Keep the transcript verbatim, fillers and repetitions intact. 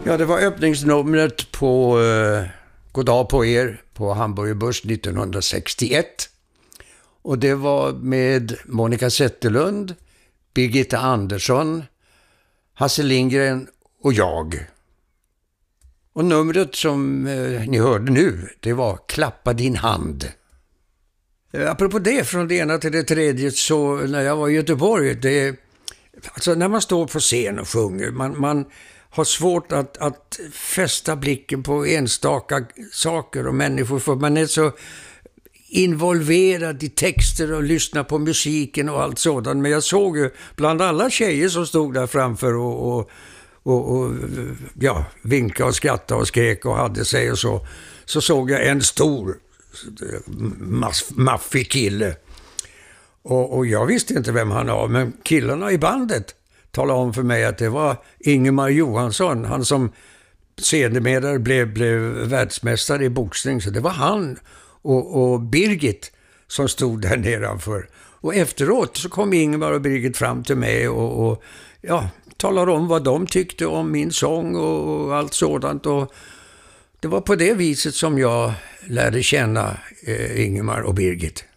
Ja, det var öppningsnumret på uh, Goddag på er på Hamburger Börs nittonhundrasextioett. Och det var med Monica Zetterlund, Birgitta Andersson, Hasse Lindgren och jag. Och numret som uh, ni hörde nu, det var Klappa din hand. Uh, apropå det, från det ena till det tredje, så när jag var i Göteborg, det, alltså när man står på scen och sjunger, man... man har svårt att, att fästa blicken på enstaka saker och människor, för man är så involverad i texter och lyssnar på musiken och allt sådant. Men jag såg ju bland alla tjejer som stod där framför och, och, och, och ja, vinka och skratta och skrek och hade sig och så, så såg jag en stor mass, maffig kille. Och, och jag visste inte vem han var, men killarna i bandet talade om för mig att det var Ingemar Johansson, han som sedermera blev, blev världsmästare i boxning. Så det var han och, och Birgit som stod där nedanför. Och efteråt så kom Ingemar och Birgit fram till mig och, och ja, talade om vad de tyckte om min sång och, och allt sådant. Och det var på det viset som jag lärde känna eh, Ingemar och Birgit.